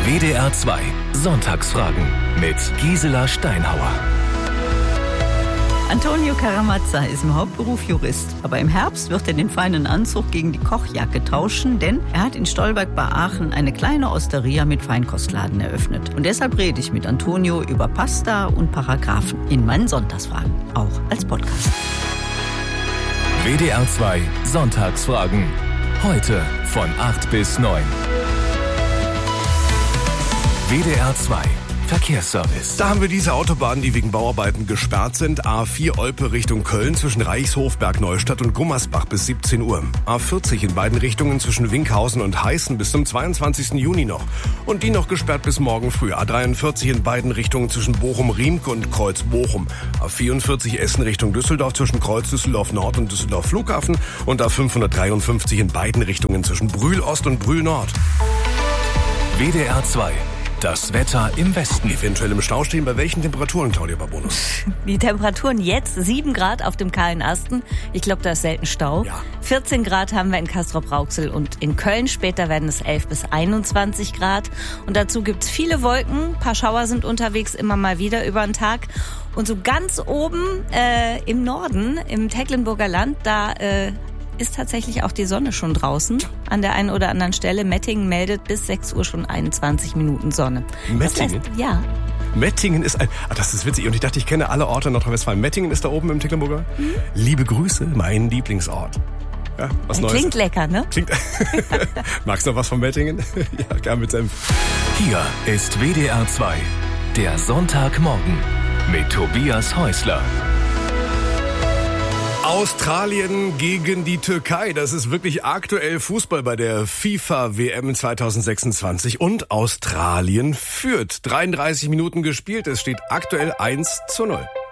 WDR 2 Sonntagsfragen mit Gisela Steinhauer. Antonio Caramazza ist im Hauptberuf Jurist, aber im Herbst wird er den feinen Anzug gegen die Kochjacke tauschen, denn er hat in Stolberg bei Aachen eine kleine Osteria mit Feinkostladen eröffnet. Und deshalb rede ich mit Antonio über Pasta und Paragraphen in meinen Sonntagsfragen, auch als Podcast. WDR 2 Sonntagsfragen. Heute von 8 bis 9. WDR 2 Verkehrsservice. Da haben wir diese Autobahnen, die wegen Bauarbeiten gesperrt sind. A4 Olpe Richtung Köln zwischen Reichshof, Bergneustadt und Gummersbach bis 17 Uhr. A40 in beiden Richtungen zwischen Winkhausen und Heißen bis zum 22. Juni noch. Und die noch gesperrt bis morgen früh. A43 in beiden Richtungen zwischen Bochum-Riemke und Kreuz-Bochum. A44 Essen Richtung Düsseldorf zwischen Kreuz Düsseldorf Nord und Düsseldorf Flughafen. Und A553 in beiden Richtungen zwischen Brühl Ost und Brühl Nord. WDR 2. Das Wetter im Westen. Eventuell im Stau stehen. Bei welchen Temperaturen, Claudia Barbonus? Die Temperaturen jetzt 7 Grad auf dem kahlen Asten. Ich glaube, da ist selten Stau. Ja. 14 Grad haben wir in Castrop-Rauxel und in Köln. Später werden es 11 bis 21 Grad. Und dazu gibt es viele Wolken. Ein paar Schauer sind unterwegs, immer mal wieder über den Tag. Und so ganz oben im Norden, im Tecklenburger Land, da ist tatsächlich auch die Sonne schon draußen an der einen oder anderen Stelle. Mettingen meldet bis 6 Uhr schon 21 Minuten Sonne. Mettingen? Ja. Mettingen ist das ist witzig. Und ich dachte, ich kenne alle Orte in Nordrhein-Westfalen. Mettingen ist da oben im Tecklenburger. Liebe Grüße, mein Lieblingsort. Ja, was Neues. Klingt lecker, ne? Magst du noch was von Mettingen? Ja, gern mit Senf. Hier ist WDR 2. Der Sonntagmorgen mit Tobias Häusler. Australien gegen die Türkei. Das ist wirklich aktuell Fußball bei der FIFA-WM 2026. Und Australien führt. 33 Minuten gespielt. Es steht aktuell 1:0.